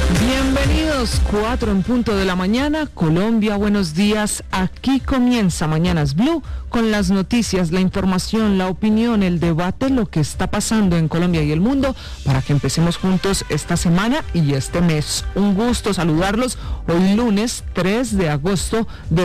Bienvenidos, 4 en punto de la mañana, Colombia, buenos días. Aquí comienza Mañanas Blue con las noticias, la información, la opinión, el debate, lo que está pasando en Colombia y el mundo, para que empecemos juntos esta semana y este mes. Un gusto saludarlos. Hoy lunes 3 de agosto de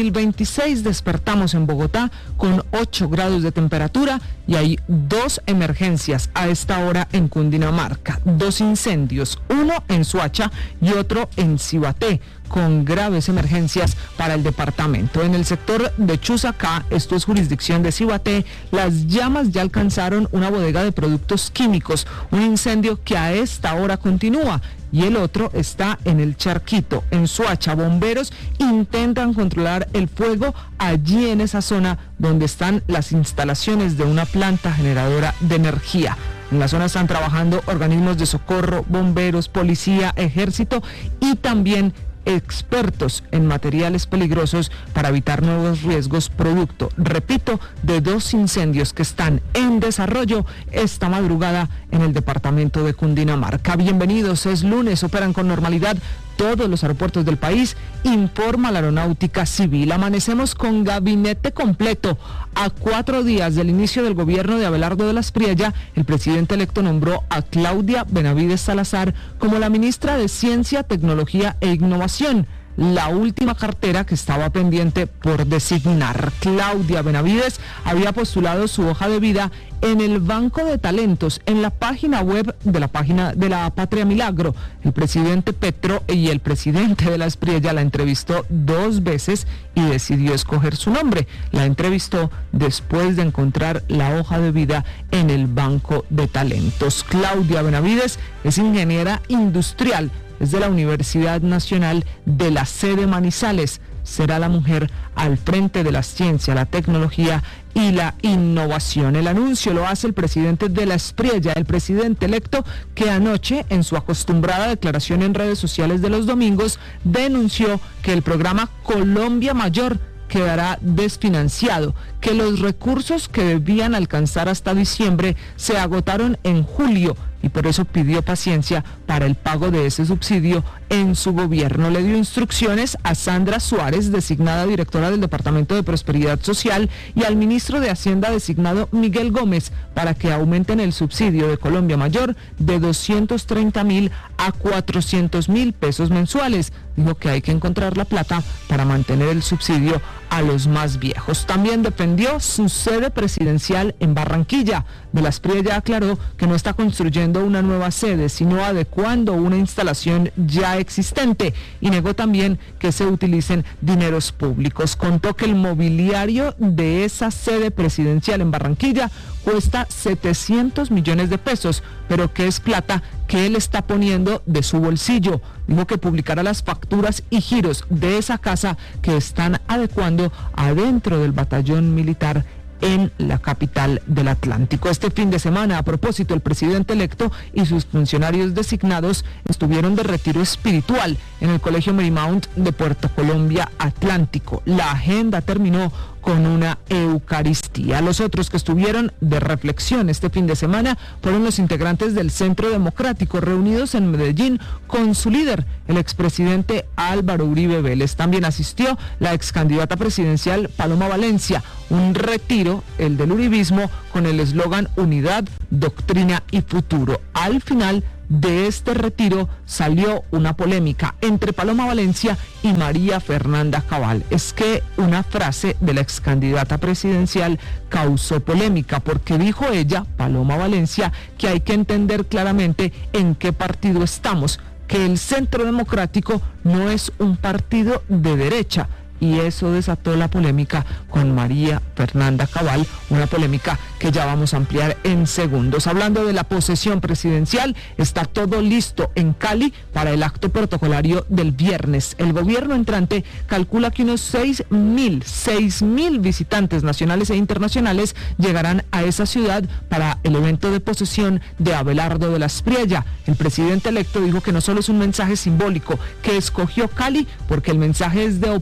2026 despertamos en Bogotá con 8 grados de temperatura y hay 2 emergencias a esta hora en Cundinamarca, 2 incendios, uno en Soacha y otro en Cibaté, con graves emergencias para el departamento. En el sector de Chusacá, esto es jurisdicción de Cibaté, las llamas ya alcanzaron una bodega de productos químicos, un incendio que a esta hora continúa. Y el otro está en el Charquito, en Soacha. Bomberos intentan controlar el fuego allí en esa zona donde están las instalaciones de una planta generadora de energía. En la zona están trabajando organismos de socorro, bomberos, policía, ejército y también expertos en materiales peligrosos para evitar nuevos riesgos producto, repito, de 2 incendios que están en desarrollo esta madrugada en el departamento de Cundinamarca. Bienvenidos, es lunes, operan con normalidad todos los aeropuertos del país, informa la Aeronáutica Civil. Amanecemos con gabinete completo. A 4 días del inicio del gobierno de Abelardo de la Espriella, el presidente electo nombró a Claudia Benavides Salazar como la ministra de Ciencia, Tecnología e Innovación, la última cartera que estaba pendiente por designar. Claudia Benavides había postulado su hoja de vida en el Banco de Talentos, en la página web de la Patria Milagro. El presidente Petro y el presidente de la Espriella la entrevistó 2 veces y decidió escoger su nombre. La entrevistó después de encontrar la hoja de vida en el Banco de Talentos. Claudia Benavides es ingeniera industrial, es de la Universidad Nacional de la sede Manizales. Será la mujer al frente de la ciencia, la tecnología y la innovación. El anuncio lo hace el presidente de la Espriella, el presidente electo, que anoche, en su acostumbrada declaración en redes sociales de los domingos, denunció que el programa Colombia Mayor quedará desfinanciado, que los recursos que debían alcanzar hasta diciembre se agotaron en julio y por eso pidió paciencia para el pago de ese subsidio en su gobierno. Le dio instrucciones a Sandra Suárez, designada directora del Departamento de Prosperidad Social, y al ministro de Hacienda designado Miguel Gómez, para que aumenten el subsidio de Colombia Mayor de 230.000 a 400.000 pesos mensuales. Dijo que hay que encontrar la plata para mantener el subsidio a los más viejos. También defendió su sede presidencial en Barranquilla. De la Espriella aclaró que no está construyendo una nueva sede, sino adecuando una instalación ya existente, y negó también que se utilicen dineros públicos. Contó que el mobiliario de esa sede presidencial en Barranquilla cuesta 700 millones de pesos, pero que es plata que él está poniendo de su bolsillo. Dijo que publicará las facturas y giros de esa casa que están adecuando adentro del batallón militar en la capital del Atlántico. Este fin de semana, a propósito, el presidente electo y sus funcionarios designados estuvieron de retiro espiritual en el Colegio Marymount de Puerto Colombia Atlántico. La agenda terminó con una eucaristía. Los otros que estuvieron de reflexión este fin de semana fueron los integrantes del Centro Democrático, reunidos en Medellín con su líder, el expresidente Álvaro Uribe Vélez. También asistió la excandidata presidencial Paloma Valencia. Un retiro, el del uribismo, con el eslogan Unidad, Doctrina y Futuro. Al final de este retiro salió una polémica entre Paloma Valencia y María Fernanda Cabal. Es que una frase de la excandidata presidencial causó polémica porque dijo ella, Paloma Valencia, que hay que entender claramente en qué partido estamos, que el Centro Democrático no es un partido de derecha. Y eso desató la polémica con María Fernanda Cabal, una polémica que ya vamos a ampliar en segundos. Hablando de la posesión presidencial, está todo listo en Cali para el acto protocolario del viernes. El gobierno entrante calcula que unos 6.000 visitantes nacionales e internacionales llegarán a esa ciudad para el evento de posesión de Abelardo de la Espriella. El presidente electo dijo que no solo es un mensaje simbólico, que escogió Cali porque el mensaje es de oportunidad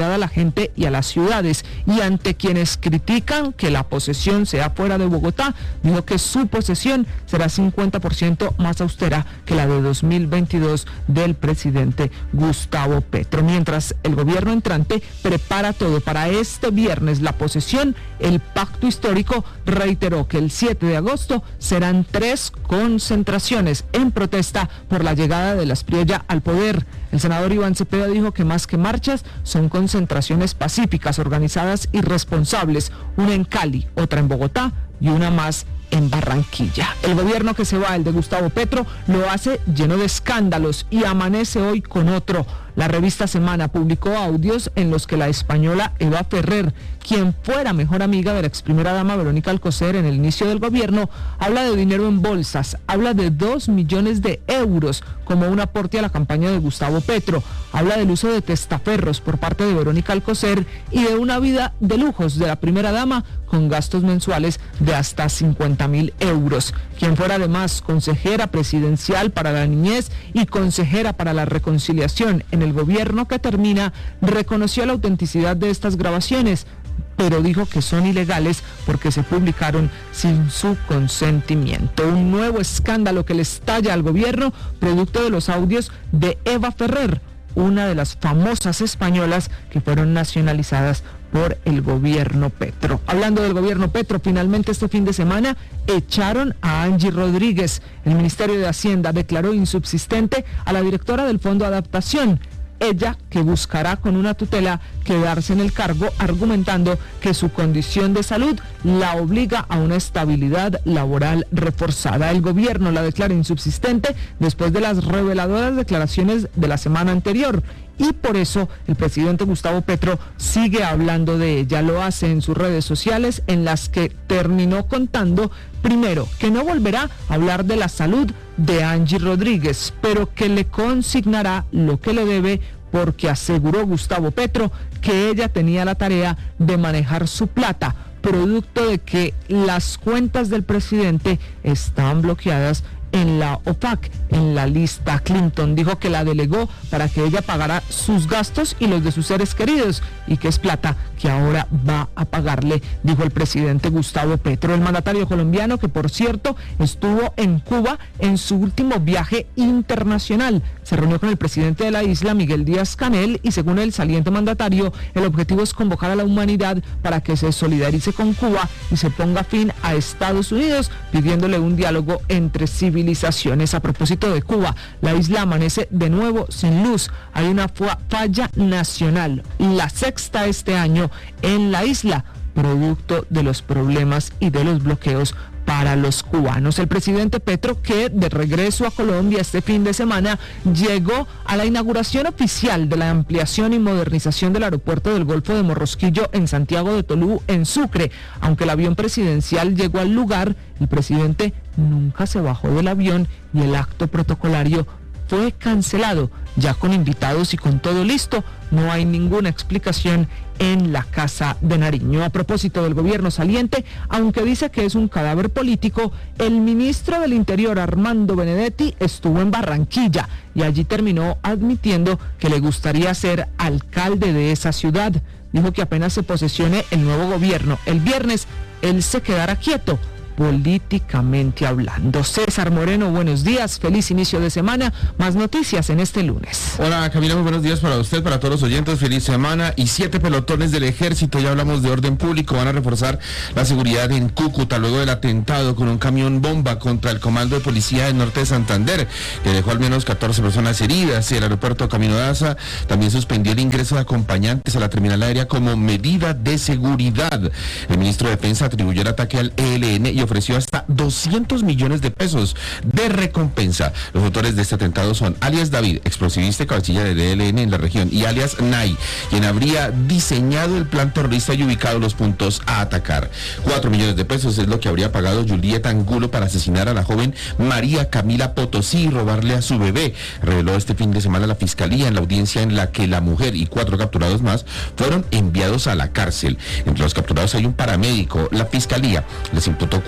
seguridad a la gente y a las ciudades. Y ante quienes critican que la posesión sea fuera de Bogotá, dijo que su posesión será 50% más austera que la de 2022 del presidente Gustavo Petro. Mientras el gobierno entrante prepara todo para este viernes la posesión, el pacto histórico reiteró que el 7 de agosto serán 3 concentraciones en protesta por la llegada de las Asprilla al poder. El senador Iván Cepeda dijo que más que marchas son concentraciones pacíficas, organizadas y responsables, una en Cali, otra en Bogotá y una más en Barranquilla. El gobierno que se va, el de Gustavo Petro, lo hace lleno de escándalos y amanece hoy con otro. La revista Semana publicó audios en los que la española Eva Ferrer, quien fuera mejor amiga de la ex primera dama Verónica Alcocer en el inicio del gobierno, habla de dinero en bolsas, habla de 2 millones de euros como un aporte a la campaña de Gustavo Petro, habla del uso de testaferros por parte de Verónica Alcocer y de una vida de lujos de la primera dama con gastos mensuales de hasta 50.000 euros. Quien fuera además consejera presidencial para la niñez y consejera para la reconciliación en el gobierno que termina, reconoció la autenticidad de estas grabaciones, pero dijo que son ilegales porque se publicaron sin su consentimiento. Un nuevo escándalo que le estalla al gobierno, producto de los audios de Eva Ferrer, una de las famosas españolas que fueron nacionalizadas por el gobierno Petro. Hablando del gobierno Petro, finalmente este fin de semana echaron a Angie Rodríguez. El Ministerio de Hacienda declaró insubsistente a la directora del Fondo de Adaptación. Ella, que buscará con una tutela quedarse en el cargo, argumentando que su condición de salud la obliga a una estabilidad laboral reforzada. El gobierno la declara insubsistente después de las reveladoras declaraciones de la semana anterior. Y por eso el presidente Gustavo Petro sigue hablando de ella. Lo hace en sus redes sociales, en las que terminó contando, primero, que no volverá a hablar de la salud de Angie Rodríguez, pero que le consignará lo que le debe, porque aseguró Gustavo Petro que ella tenía la tarea de manejar su plata, producto de que las cuentas del presidente están bloqueadas en la OFAC, en la lista Clinton. Dijo que la delegó para que ella pagara sus gastos y los de sus seres queridos, y que es plata que ahora va a pagarle, dijo el presidente Gustavo Petro. El mandatario colombiano, que por cierto estuvo en Cuba en su último viaje internacional, se reunió con el presidente de la isla, Miguel Díaz-Canel, y según el saliente mandatario, el objetivo es convocar a la humanidad para que se solidarice con Cuba y se ponga fin a Estados Unidos, pidiéndole un diálogo entre civilizaciones. A propósito de Cuba, la isla amanece de nuevo sin luz. Hay una falla nacional, la sexta este año en la isla, producto de los problemas y de los bloqueos para los cubanos. El presidente Petro, que de regreso a Colombia este fin de semana, llegó a la inauguración oficial de la ampliación y modernización del aeropuerto del Golfo de Morrosquillo en Santiago de Tolú, en Sucre. Aunque el avión presidencial llegó al lugar, el presidente nunca se bajó del avión y el acto protocolario fue cancelado. Ya con invitados y con todo listo, no hay ninguna explicación en la Casa de Nariño. A propósito del gobierno saliente, aunque dice que es un cadáver político, el ministro del Interior, Armando Benedetti, estuvo en Barranquilla y allí terminó admitiendo que le gustaría ser alcalde de esa ciudad. Dijo que apenas se posesione el nuevo gobierno el viernes, él se quedará quieto, políticamente hablando. César Moreno, buenos días, feliz inicio de semana, más noticias en este lunes. Hola Camila, muy buenos días para usted, para todos los oyentes, feliz semana. Y 7 pelotones del ejército, ya hablamos de orden público, van a reforzar la seguridad en Cúcuta luego del atentado con un camión bomba contra el comando de policía del norte de Santander, que dejó al menos 14 personas heridas. Y el aeropuerto Camino Daza también suspendió el ingreso de acompañantes a la terminal aérea como medida de seguridad. El ministro de Defensa atribuyó el ataque al ELN y ofreció hasta 200 millones de pesos de recompensa. Los autores de este atentado son alias David, explosivista y cabecilla del ELN en la región, y alias Nay, quien habría diseñado el plan terrorista y ubicado los puntos a atacar. 4 millones de pesos es lo que habría pagado Julieta Angulo para asesinar a la joven María Camila Potosí y robarle a su bebé, reveló este fin de semana la fiscalía en la audiencia en la que la mujer y 4 capturados más fueron enviados a la cárcel. Entre los capturados hay un paramédico. La fiscalía les imputó 4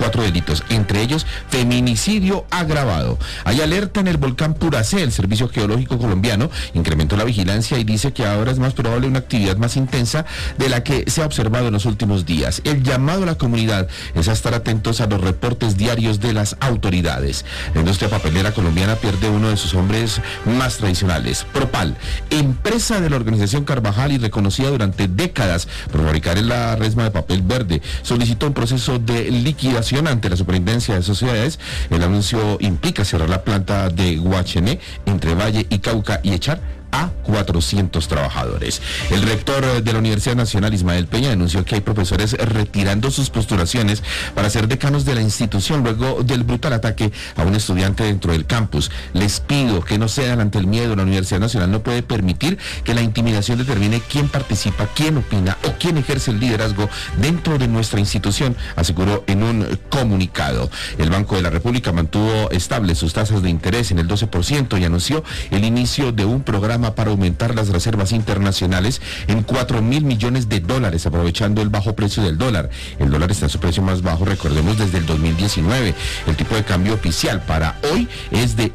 4 delitos, entre ellos feminicidio agravado. Hay alerta en el volcán Puracé. El Servicio Geológico colombiano incrementó la vigilancia y dice que ahora es más probable una actividad más intensa de la que se ha observado en los últimos días. El llamado a la comunidad es a estar atentos a los reportes diarios de las autoridades. La industria papelera colombiana pierde uno de sus hombres más tradicionales. Propal, empresa de la organización Carvajal y reconocida durante décadas por fabricar la resma de papel verde, solicitó un proceso de liquidación ante la Superintendencia de Sociedades. El anuncio implica cerrar la planta de Guachené entre Valle y Cauca y echar a 400 trabajadores. El rector de la Universidad Nacional, Ismael Peña, denunció que hay profesores retirando sus postulaciones para ser decanos de la institución luego del brutal ataque a un estudiante dentro del campus. Les pido que no cedan ante el miedo. La Universidad Nacional no puede permitir que la intimidación determine quién participa, quién opina o quién ejerce el liderazgo dentro de nuestra institución, aseguró en un comunicado. El Banco de la República mantuvo estables sus tasas de interés en el 12% y anunció el inicio de un programa para aumentar las reservas internacionales en $4.000 millones, aprovechando el bajo precio del dólar. El dólar está en su precio más bajo, recordemos, desde el 2019. El tipo de cambio oficial para hoy es de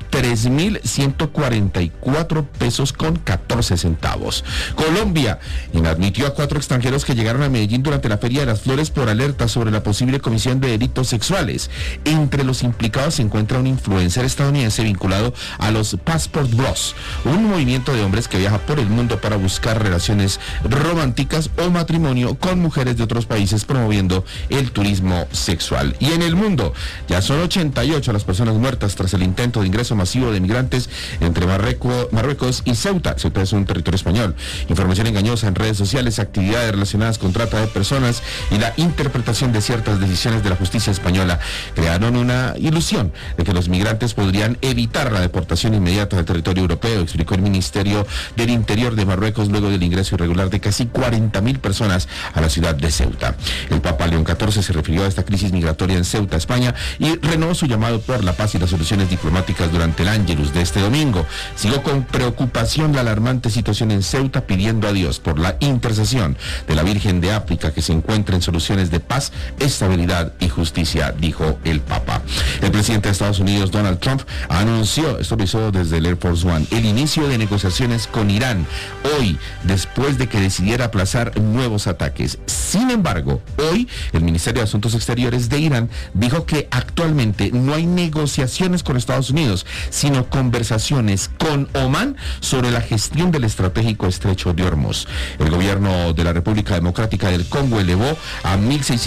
3.144 pesos con 14 centavos. Colombia inadmitió a 4 extranjeros que llegaron a Medellín durante la Feria de las Flores por alerta sobre la posible comisión de delitos sexuales. Entre los implicados se encuentra un influencer estadounidense vinculado a los Passport Bros, un movimiento de hombres que viaja por el mundo para buscar relaciones románticas o matrimonio con mujeres de otros países, promoviendo el turismo sexual. Y en el mundo, ya son 88 las personas muertas tras el intento de ingreso masivo de migrantes entre Marruecos y Ceuta. Ceuta es un territorio español. Información engañosa en redes sociales, actividades relacionadas con trata de personas y la interpretación de ciertas decisiones de la justicia española crearon una ilusión de que los migrantes podrían evitar la deportación inmediata del territorio europeo, explicó el Ministerio del Interior de Marruecos luego del ingreso irregular de casi 40.000 personas a la ciudad de Ceuta. El Papa León XIV se refirió a esta crisis migratoria en Ceuta, España, y renovó su llamado por la paz y las soluciones diplomáticas durante el Ángelus de este domingo. Siguió con preocupación la alarmante situación en Ceuta, pidiendo a Dios por la intercesión de la Virgen de África que se encuentren soluciones de paz, estabilidad y justicia, dijo el Papa. El presidente de Estados Unidos, Donald Trump, anunció, esto lo hizo desde el Air Force One, el inicio de negociaciones con Irán hoy, después de que decidiera aplazar nuevos ataques. Sin embargo, hoy el Ministerio de Asuntos Exteriores de Irán dijo que actualmente no hay negociaciones con Estados Unidos, sino conversaciones con Omán sobre la gestión del estratégico estrecho de Hormuz. El gobierno de la República Democrática del Congo elevó a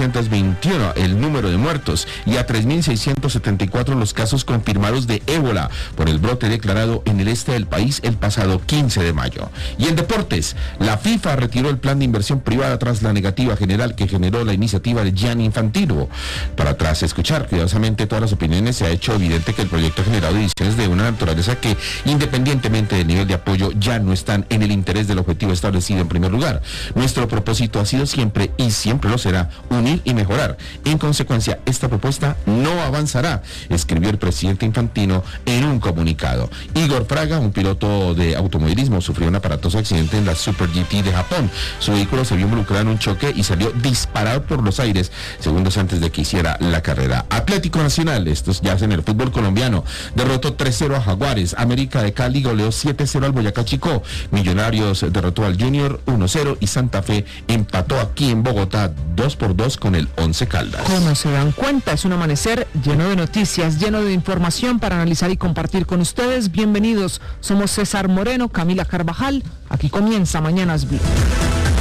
1.621 el número de muertos y a 3.674 los casos confirmados de ébola por el brote declarado en el este del país el pasado 15 de mayo. Y en deportes, la FIFA retiró el plan de inversión privada tras la negativa general que generó la iniciativa de Gianni Infantino. Tras escuchar cuidadosamente todas las opiniones, se ha hecho evidente que el proyecto ha generado divisiones de una naturaleza que, independientemente del nivel de apoyo, ya no están en el interés del objetivo establecido en primer lugar. Nuestro propósito ha sido siempre, y siempre lo será, unir y mejorar. En consecuencia, esta propuesta no avanzará, escribió el presidente Infantino en un comunicado. Igor Fraga, un piloto de automovilismo, sufrió un aparatoso accidente en la Super GT de Japón. Su vehículo se vio involucrado en un choque y salió disparado por los aires segundos antes de que hiciera la carrera. Atlético Nacional, estos ya en el fútbol colombiano, derrotó 3-0 a Jaguares. América de Cali goleó 7-0 al Boyacá Chicó. Millonarios derrotó al Junior 1-0 y Santa Fe empató aquí en Bogotá 2-2 con el Once Caldas. Como se dan cuenta, es un amanecer lleno de noticias, lleno de información para analizar y compartir con ustedes. Bienvenidos, somos César Moreno, Camila Carvajal. Aquí comienza Mañanas Blue.